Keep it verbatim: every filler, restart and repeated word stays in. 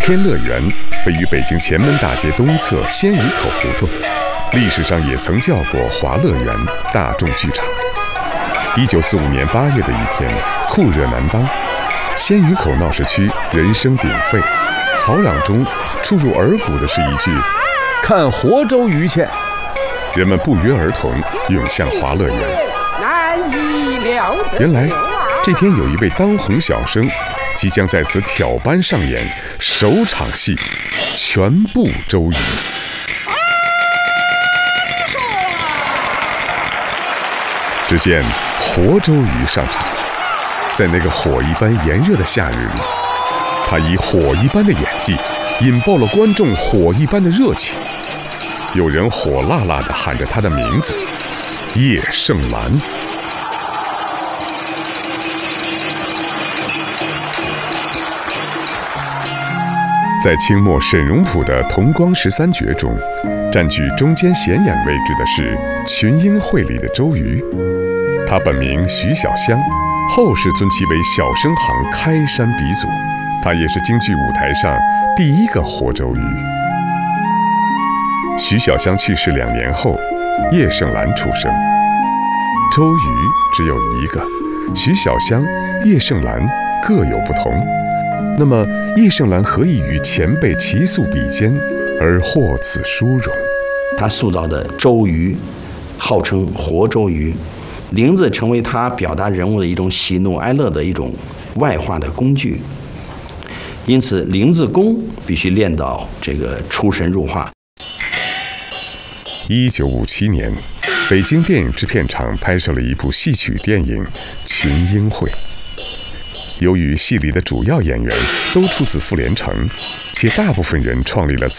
天乐园位于北京前门大街东侧鲜鱼口胡同，历史上也曾叫过华乐园大众剧场。一九四五年八月的一天，酷热南当，鲜鱼口闹市区人声鼎沸，嘈嚷中触入耳骨的是一句“看活周鱼去”，人们不约而同涌向华乐园。原来这天有一位当红小生即将在此挑班上演首场戏，全部周瑜。只见活周瑜上场，在那个火一般炎热的夏日里，他以火一般的演技引爆了观众火一般的热情。有人火辣辣地喊着他的名字叶盛兰。在清末沈荣溥的《同光十三绝》中，占据中间显眼位置的是群英会里的周瑜。他本名徐小香，后世尊其为小生行开山鼻祖。他也是京剧舞台上第一个活周瑜。徐小香去世两年后，叶盛兰出生。周瑜只有一个，徐小香、叶盛兰各有不同。那么叶盛兰何以与前辈齐素比肩，而获此殊荣？ 他塑造的周瑜，号称活周瑜，铃子成为他表达人物的一种喜怒哀乐的一种外化的工具。因此，铃子功必须练到这个出神入化。 一九五七年，北京电影制片厂拍摄了一部戏曲电影《群英会》。由于戏里的主要演员都出自傅连城，且大部分人创立了